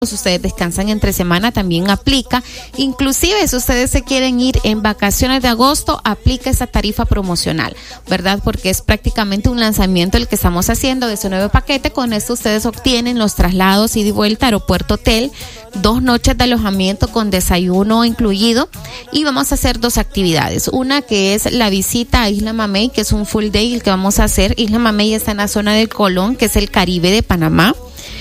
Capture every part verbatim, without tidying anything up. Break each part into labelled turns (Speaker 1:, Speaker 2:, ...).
Speaker 1: Si ustedes descansan entre semana también aplica, inclusive si ustedes se quieren ir en vacaciones de agosto, aplica esa tarifa promocional, ¿verdad? Porque es prácticamente un lanzamiento el que estamos haciendo de ese nuevo paquete. Con esto ustedes obtienen los traslados ida y vuelta aeropuerto hotel, dos noches de alojamiento con desayuno incluido, y vamos a hacer dos actividades, una que es la visita a Isla Mamey, que es un full day el que vamos a hacer. Isla Mamey está en la zona del Colón, que es el Caribe de Panamá.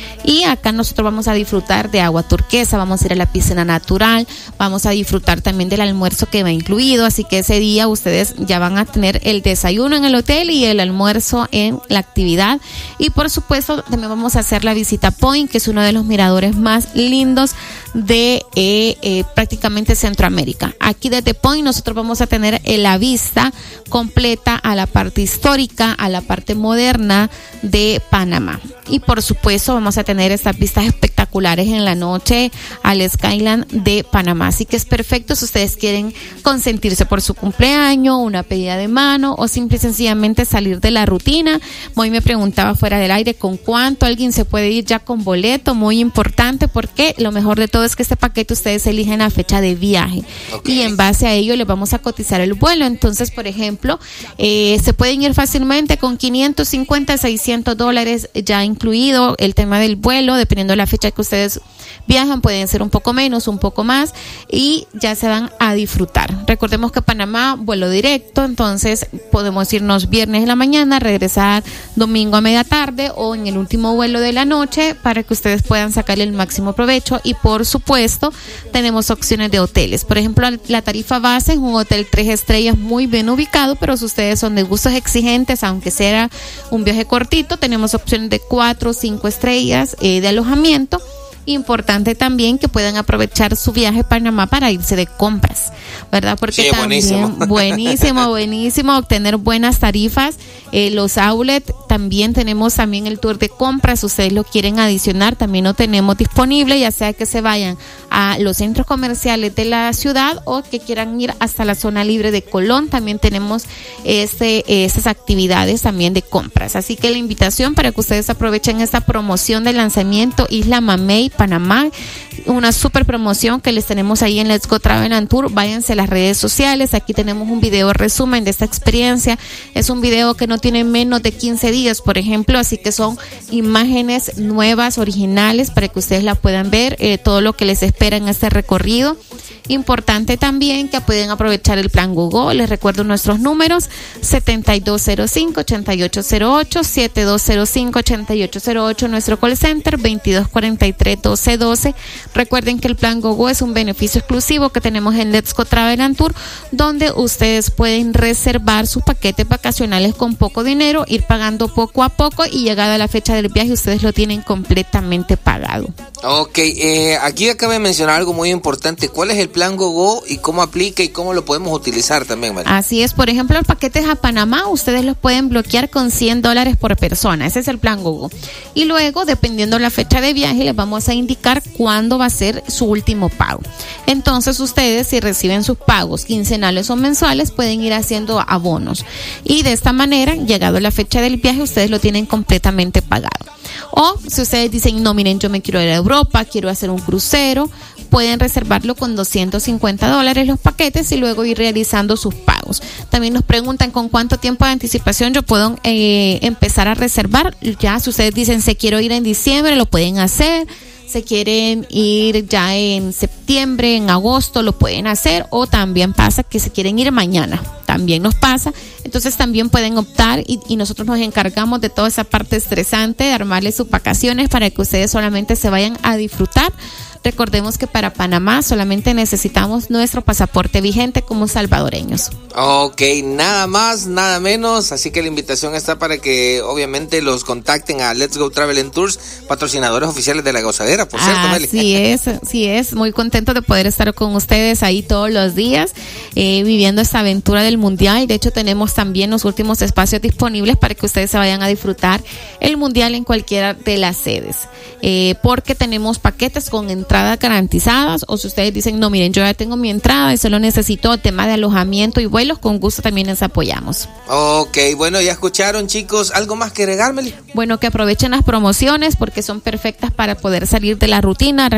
Speaker 1: Y acá nosotros vamos a disfrutar de agua turquesa, vamos a ir a la piscina natural, vamos a disfrutar también del almuerzo que va incluido, así que ese día ustedes ya van a tener el desayuno en el hotel y el almuerzo en la actividad. Y por supuesto también vamos a hacer la visita Point, que es uno de los miradores más lindos de eh, eh, prácticamente Centroamérica. Aquí desde Point nosotros vamos a tener eh, la vista completa a la parte histórica, a la parte moderna de Panamá. Y por supuesto vamos a tener estas vistas espectaculares en la noche al Skyline de Panamá. Así que es perfecto si ustedes quieren consentirse por su cumpleaños, una pedida de mano o simple y sencillamente salir de la rutina. Hoy me preguntaba fuera del aire con cuánto alguien se puede ir ya con boleto, muy importante, porque lo mejor de todo es que este paquete ustedes eligen la fecha de viaje, okay, y en base a ello les vamos a cotizar el vuelo. Entonces, por ejemplo, eh, se pueden ir fácilmente con quinientos cincuenta, seiscientos dólares ya incluido el tema del vuelo, dependiendo de la fecha que ustedes viajan, pueden ser un poco menos, un poco más, y ya se van a disfrutar. Recordemos que Panamá, vuelo directo, entonces podemos irnos viernes en la mañana, regresar domingo a media tarde o en el último vuelo de la noche para que ustedes puedan sacarle el máximo provecho. Y por supuesto, tenemos opciones de hoteles. Por ejemplo, la tarifa base es un hotel tres estrellas muy bien ubicado, pero si ustedes son de gustos exigentes, aunque sea un viaje cortito, tenemos opciones de cuatro o cinco estrellas eh, de alojamiento. Importante también que puedan aprovechar su viaje a Panamá para irse de compras, ¿verdad? Porque
Speaker 2: sí,
Speaker 1: también
Speaker 2: buenísimo,
Speaker 1: buenísimo, buenísimo obtener buenas tarifas. Eh, los outlets, también tenemos también el tour de compras, si ustedes lo quieren adicionar, también lo tenemos disponible, ya sea que se vayan a los centros comerciales de la ciudad o que quieran ir hasta la zona libre de Colón, también tenemos este, esas actividades también de compras. Así que la invitación para que ustedes aprovechen esta promoción de lanzamiento Isla Mamey, Panamá, una super promoción que les tenemos ahí en Let's Go Travel and Tour. Váyanse a las redes sociales, aquí tenemos un video resumen de esta experiencia. Es un video que no tiene menos de quince días, por ejemplo, así que son imágenes nuevas, originales, para que ustedes la puedan ver, eh, todo lo que les espera en este recorrido. Importante también que pueden aprovechar el plan Gogo. Les recuerdo nuestros números: setenta y dos cero cinco, ochenta y ocho cero ocho, setenta y dos cero cinco, ochenta y ocho cero ocho, nuestro call center veintidós cuarenta y tres, doce doce. Recuerden que el plan Gogo es un beneficio exclusivo que tenemos en Let's Go Travel and Tour, donde ustedes pueden reservar sus paquetes vacacionales con poco dinero, ir pagando poco a poco, y llegada la fecha del viaje ustedes lo tienen completamente pagado.
Speaker 2: Ok, eh, aquí acaba de mencionar algo muy importante. ¿Cuál es el plan Gogo y cómo aplica y cómo lo podemos utilizar también, María?
Speaker 1: Así es, por ejemplo, los paquetes a Panamá ustedes los pueden bloquear con cien dólares por persona. Ese es el plan Gogo. Y luego, dependiendo de la fecha de viaje, les vamos a indicar cuándo va a ser su último pago. Entonces ustedes, si reciben sus pagos quincenales o mensuales, pueden ir haciendo abonos. Y de esta manera, llegado la fecha del viaje, ustedes lo tienen completamente pagado. O si ustedes dicen, no, miren, yo me quiero ir a Europa, quiero hacer un crucero, pueden reservarlo con doscientos cincuenta dólares los paquetes y luego ir realizando sus pagos. También nos preguntan con cuánto tiempo de anticipación yo puedo eh, empezar a reservar. Ya si ustedes dicen, se quiero ir en diciembre, lo pueden hacer. Se quieren ir ya en septiembre, en agosto, lo pueden hacer. O también pasa que se quieren ir mañana, también nos pasa. Entonces también pueden optar y, y nosotros nos encargamos de toda esa parte estresante de armarles sus vacaciones para que ustedes solamente se vayan a disfrutar. Recordemos que para Panamá solamente necesitamos nuestro pasaporte vigente como salvadoreños.
Speaker 2: Ok, nada más, nada menos, así que la invitación está para que obviamente los contacten a Let's Go Travel and Tours, patrocinadores oficiales de La Gozadera, por cierto, Meli.
Speaker 1: Así es, sí es, muy contento de poder estar con ustedes ahí todos los días, eh, viviendo esta aventura del Mundial. De hecho, tenemos también los últimos espacios disponibles para que ustedes se vayan a disfrutar el Mundial en cualquiera de las sedes, eh, porque tenemos paquetes con entradas garantizadas, o si ustedes dicen, no, miren, yo ya tengo mi entrada y solo necesito tema de alojamiento y vuelos, con gusto también les apoyamos.
Speaker 2: Ok, bueno, ya escucharon, chicos, ¿algo más que agregar, Meli?
Speaker 1: Bueno, que aprovechen las promociones porque son perfectas para poder salir de la rutina.